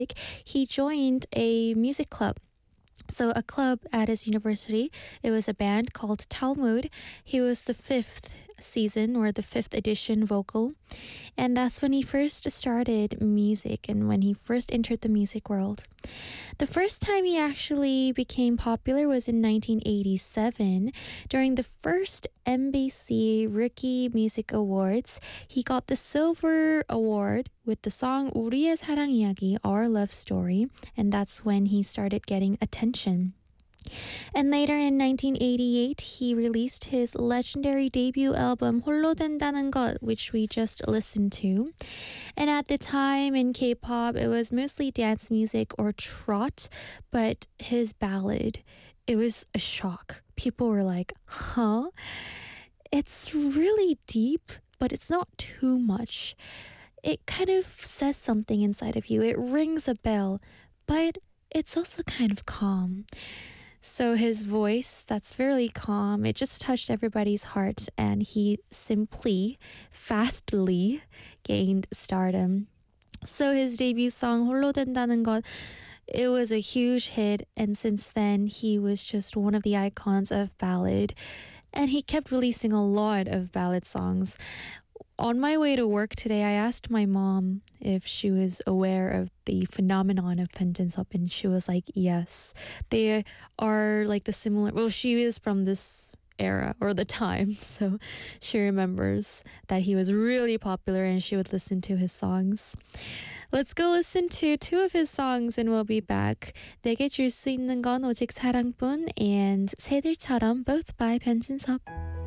he joined a music club. So, a club at his university, it was a band called Talmud. He was the fifth season or the fifth edition vocal. And that's when he first started music and when he first entered the music world. The first time he actually became popular was in 1987. During the first MBC Rookie Music Awards, he got the Silver Award with the song 우리의 사랑 이야기, Our Love Story, and that's when he started getting attention. And later in 1988, he released his legendary debut album 홀로 된다는 것, which we just listened to. And at the time in K-pop, it was mostly dance music or trot, but his ballad, it was a shock. People were like, huh? It's really deep, but it's not too much. It kind of says something inside of you. It rings a bell, but it's also kind of calm. So his voice, that's very calm. It just touched everybody's heart, and he simply, fastly gained stardom. So his debut song 홀로 된다는 것, it was a huge hit, and since then he was just one of the icons of ballad. And he kept releasing a lot of ballad songs. On my way to work today, I asked my mom if she was aware of the phenomenon of Penjin-seop, and she was like, yes. They are like the similar, well, she is from this era or the time, so she remembers that he was really popular and she would listen to his songs. Let's go listen to two of his songs and we'll be back. 내게 줄 수 있는 건 오직 사랑뿐 and 새들처럼, both by Penjin-seop.